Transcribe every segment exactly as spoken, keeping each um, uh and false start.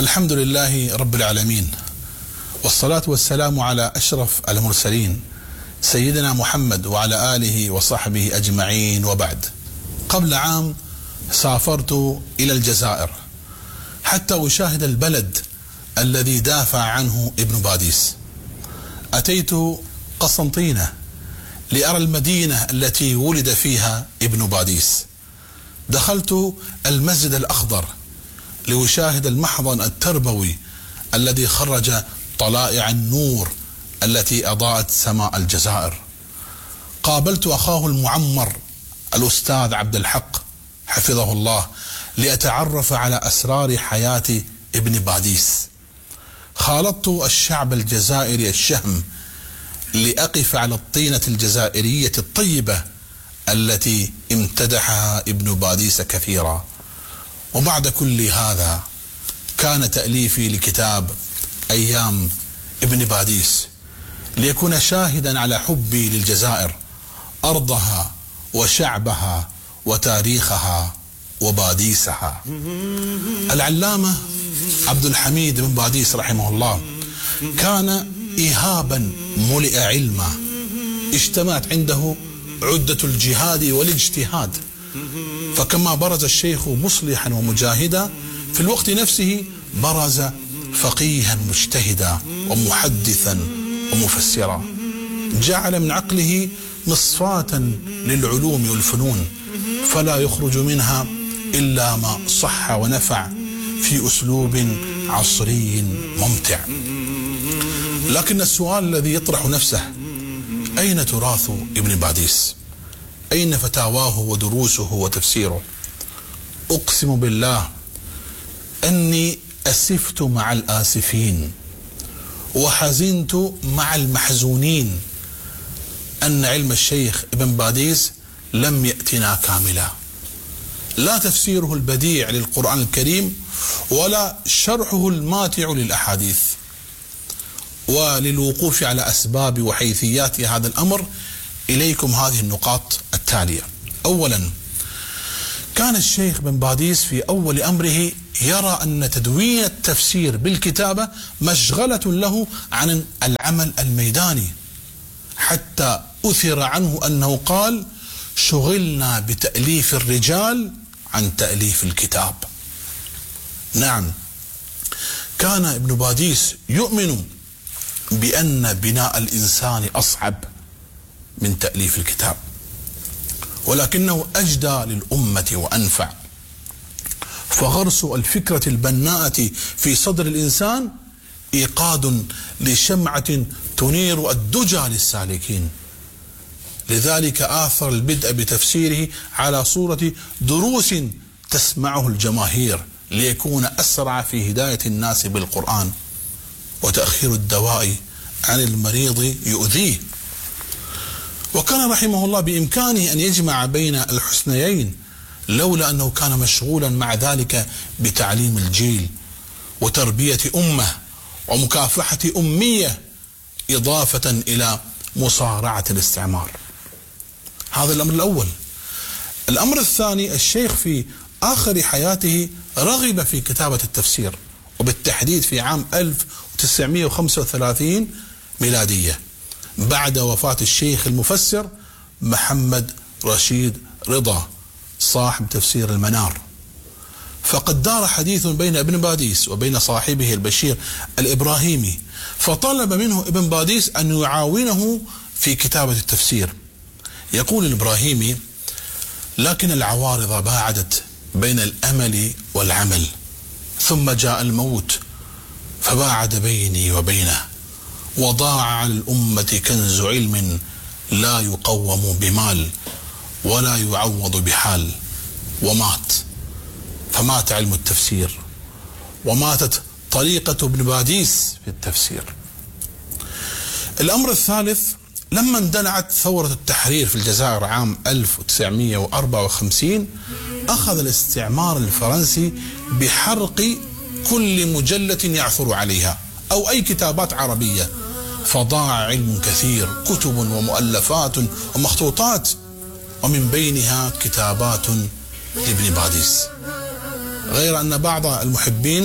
الحمد لله رب العالمين، والصلاة والسلام على أشرف المرسلين سيدنا محمد وعلى آله وصحبه أجمعين، وبعد. قبل عام سافرت إلى الجزائر حتى أشاهد البلد الذي دافع عنه ابن باديس. أتيت قسنطينة لأرى المدينة التي ولد فيها ابن باديس. دخلت المسجد الأخضر لأشاهد المحضن التربوي الذي خرج طلائع النور التي أضاءت سماء الجزائر. قابلت أخاه المعمر الأستاذ عبد الحق حفظه الله لأتعرف على أسرار حياة ابن باديس. خالطت الشعب الجزائري الشهم لأقف على الطينة الجزائرية الطيبة التي امتدحها ابن باديس كثيرا. وبعد كل هذا كان تأليفي لكتاب أيام ابن باديس ليكون شاهدا على حبي للجزائر، أرضها وشعبها وتاريخها وباديسها. العلامة عبد الحميد بن باديس رحمه الله كان إيهابا ملئ علما، اجتمعت عنده عدة الجهاد والاجتهاد، فكما برز الشيخ مصلحا ومجاهدا في الوقت نفسه برز فقيها مجتهدا ومحدثا ومفسرا. جعل من عقله مصفاة للعلوم والفنون فلا يخرج منها إلا ما صح ونفع في أسلوب عصري ممتع. لكن السؤال الذي يطرح نفسه: أين تراث ابن باديس؟ أين فتاواه ودروسه وتفسيره؟ أقسم بالله أني أسفت مع الآسفين وحزنت مع المحزونين أن علم الشيخ ابن باديس لم يأتنا كاملا، لا تفسيره البديع للقرآن الكريم ولا شرحه الماتع للأحاديث. وللوقوف على أسباب وحيثيات هذا الأمر إليكم هذه النقاط التالية. أولا، كان الشيخ ابن باديس في أول أمره يرى أن تدوين التفسير بالكتابة مشغلة له عن العمل الميداني، حتى أثر عنه أنه قال: شغلنا بتأليف الرجال عن تأليف الكتاب. نعم، كان ابن باديس يؤمن بأن بناء الإنسان أصعب من تأليف الكتاب، ولكنه أجدى للأمة وأنفع. فغرس الفكرة البناءة في صدر الإنسان إيقاد لشمعة تنير الدجى للسالكين. لذلك آثر البدء بتفسيره على صورة دروس تسمعه الجماهير ليكون أسرع في هداية الناس بالقرآن، وتأخير الدواء عن المريض يؤذيه. وكان رحمه الله بإمكانه أن يجمع بين الحسنيين، لولا أنه كان مشغولا مع ذلك بتعليم الجيل وتربية أمة ومكافحة أمية، إضافة إلى مصارعة الاستعمار. هذا الأمر الأول. الأمر الثاني، الشيخ في آخر حياته رغب في كتابة التفسير، وبالتحديد في عام ألف وتسعمئة وخمسة وثلاثين ميلادية بعد وفاة الشيخ المفسر محمد رشيد رضا صاحب تفسير المنار. فقد دار حديث بين ابن باديس وبين صاحبه البشير الإبراهيمي، فطلب منه ابن باديس أن يعاونه في كتابة التفسير. يقول الإبراهيمي: لكن العوارض باعدت بين الأمل والعمل، ثم جاء الموت فباعد بيني وبينه، وضاع على الأمة كنز علم لا يقوم بمال ولا يعوض بحال، ومات. فمات علم التفسير وماتت طريقة ابن باديس في التفسير. الأمر الثالث، لما اندلعت ثورة التحرير في الجزائر عام ألف وتسعمئة وأربعة وخمسين، أخذ الاستعمار الفرنسي بحرق كل مجلة يعثر عليها أو أي كتابات عربية، فضاع علم كثير، كتب ومؤلفات ومخطوطات، ومن بينها كتابات لابن باديس. غير أن بعض المحبين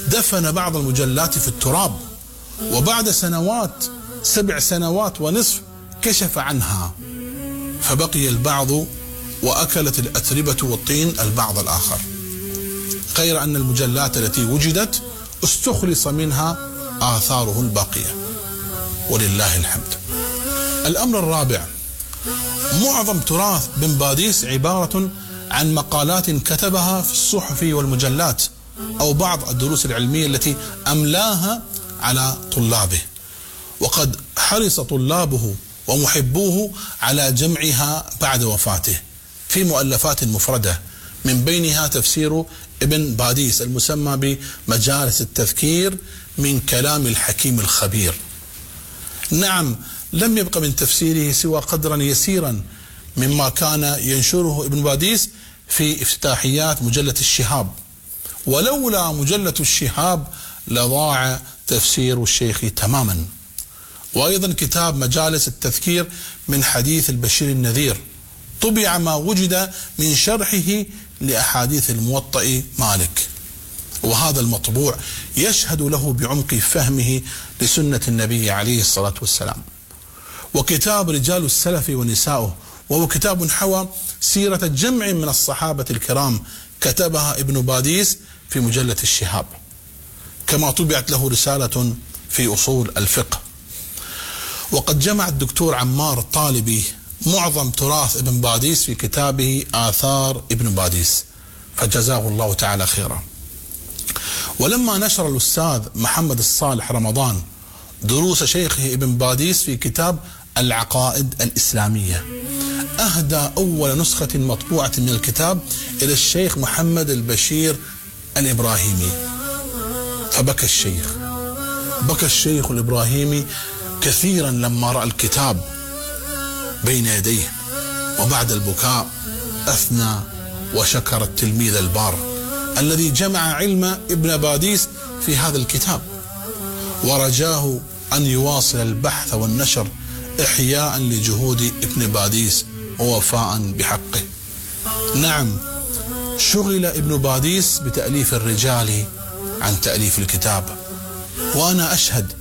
دفن بعض المجلات في التراب، وبعد سنوات سبع سنوات ونصف كشف عنها، فبقي البعض وأكلت الأتربة والطين البعض الآخر، غير أن المجلات التي وجدت استخلص منها آثاره الباقية ولله الحمد. الأمر الرابع: معظم تراث بن باديس عبارة عن مقالات كتبها في الصحف والمجلات أو بعض الدروس العلمية التي أملاها على طلابه، وقد حرص طلابه ومحبوه على جمعها بعد وفاته في مؤلفات مفردة، من بينها تفسير ابن باديس المسمى بمجالس التذكير من كلام الحكيم الخبير. نعم، لم يبق من تفسيره سوى قدرا يسيرا مما كان ينشره ابن باديس في افتتاحيات مجلة الشهاب، ولولا مجلة الشهاب لضاع تفسير الشيخ تماما. وأيضا كتاب مجالس التذكير من حديث البشير النذير طبع ما وجد من شرحه لأحاديث الموطأ مالك، وهذا المطبوع يشهد له بعمق فهمه لسنة النبي عليه الصلاة والسلام. وكتاب رجال السلف ونساؤه، وهو كتاب حوى سيرة جمع من الصحابة الكرام كتبها ابن باديس في مجلة الشهاب، كما طبعت له رسالة في أصول الفقه. وقد جمع الدكتور عمار الطالبي معظم تراث ابن باديس في كتابه آثار ابن باديس، فجزاه الله تعالى خيرا. ولما نشر الأستاذ محمد الصالح رمضان دروس شيخه ابن باديس في كتاب العقائد الإسلامية، أهدى أول نسخة مطبوعة من الكتاب إلى الشيخ محمد البشير الإبراهيمي، فبكى الشيخ بكى الشيخ الإبراهيمي كثيرا لما رأى الكتاب بين يديه، وبعد البكاء أثنى وشكر التلميذ البار الذي جمع علم ابن باديس في هذا الكتاب، ورجاه أن يواصل البحث والنشر إحياء لجهود ابن باديس ووفاء بحقه. نعم، شغل ابن باديس بتأليف الرجال عن تأليف الكتاب، وأنا أشهد،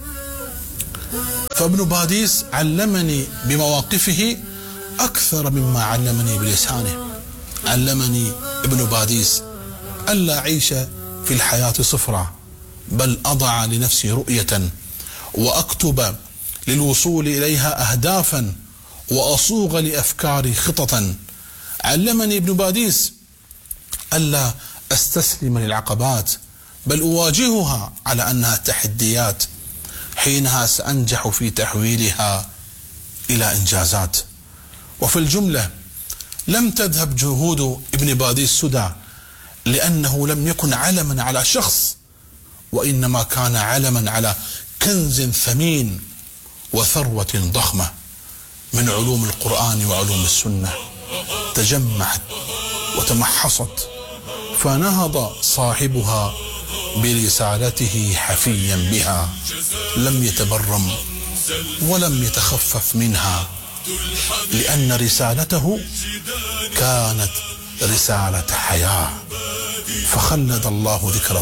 فابن باديس علمني بمواقفه أكثر مما علمني بلسانه. علمني ابن باديس ألا أعيش في الحياة صفرا، بل أضع لنفسي رؤية وأكتب للوصول إليها أهدافا وأصوغ لأفكاري خططا. علمني ابن باديس ألا أستسلم للعقبات، بل أواجهها على أنها تحديات، حينها سأنجح في تحويلها إلى إنجازات. وفي الجملة لم تذهب جهود ابن باديس سدى، لأنه لم يكن علما على شخص، وإنما كان علما على كنز ثمين وثروة ضخمة من علوم القرآن وعلوم السنة تجمعت وتمحصت، فنهض صاحبها برسالته حفيا بها، لم يتبرم ولم يتخفف منها، لأن رسالته كانت رسالة حياة، فخلد الله ذكره